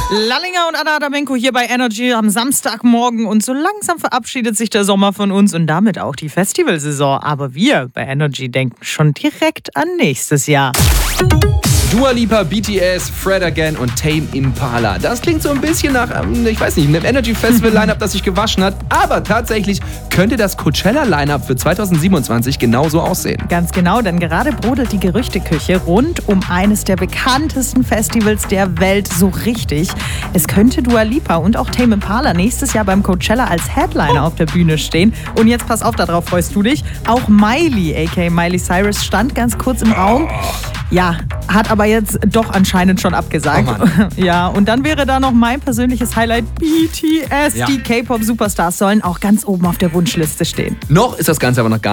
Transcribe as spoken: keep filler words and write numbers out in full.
Lallinger und Anna Adamenko hier bei Energy am Samstagmorgen und so langsam verabschiedet sich der Sommer von uns und damit auch die Festivalsaison. Aber wir bei Energy denken schon direkt an nächstes Jahr. Dua Lipa, B T S, Fred Again und Tame Impala. Das klingt so ein bisschen nach, ähm, ich weiß nicht, einem Energy-Festival-Line-Up, das sich gewaschen hat. Aber tatsächlich könnte das Coachella-Line-Up für zweitausendsiebenundzwanzig genauso aussehen. Ganz genau, denn gerade brodelt die Gerüchteküche rund um eines der bekanntesten Festivals der Welt so richtig. Es könnte Dua Lipa und auch Tame Impala nächstes Jahr beim Coachella als Headliner auf der Bühne stehen. Und jetzt pass auf, darauf freust du dich. Auch Miley, aka Miley Cyrus, stand ganz kurz im Raum. Ja, hat aber jetzt doch anscheinend schon abgesagt. Oh ja, und dann wäre da noch mein persönliches Highlight B T S. Ja. Die K-Pop-Superstars sollen auch ganz oben auf der Wunschliste stehen. Noch ist das Ganze aber noch gar